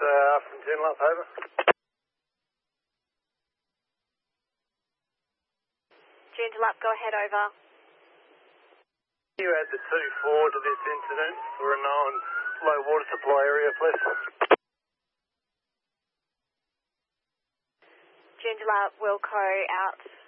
from Joondalup, over. Joondalup, go ahead, over. You add the 2-4 to this incident for a known low water supply area, please. Joondalup, Wilco out.